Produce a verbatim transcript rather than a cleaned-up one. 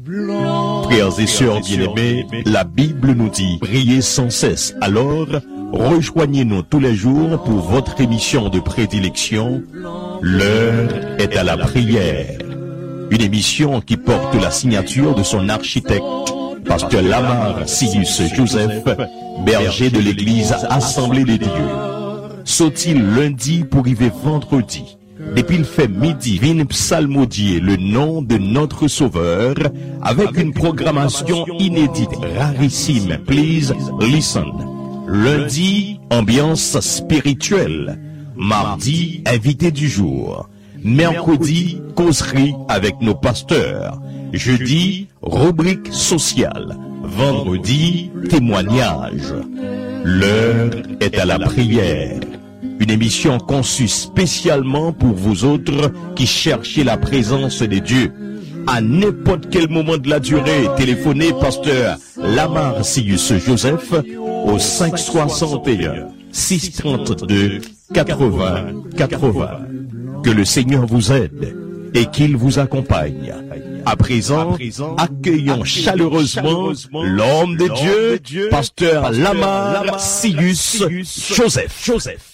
Frères et sœurs bien-aimés, la Bible nous dit, priez sans cesse. Alors, rejoignez-nous tous les jours pour votre émission de prédilection, L'heure est à la prière. Une émission qui porte la signature de son architecte, Pasteur Lamar Sius Joseph, berger de l'église Assemblée des Dieux. Saut-il lundi pour arriver vendredi. Depuis le fait midi, vin psalmodier le nom de notre Sauveur avec une programmation inédite, rarissime. Please listen. Lundi, ambiance spirituelle. Mardi, invité du jour. Mercredi, causerie avec nos pasteurs. Jeudi, rubrique sociale. Vendredi, témoignage. L'heure est à la prière. Une émission conçue spécialement pour vous autres qui cherchez la présence de Dieu. À n'importe quel moment de la durée, téléphonez pasteur Lamar Sius Joseph au cinq soixante et un, six trente-deux, quatre-vingts, quatre-vingts. Que le Seigneur vous aide et qu'il vous accompagne. À présent, accueillons chaleureusement l'homme de Dieu, pasteur Lamar Sius Joseph. Joseph.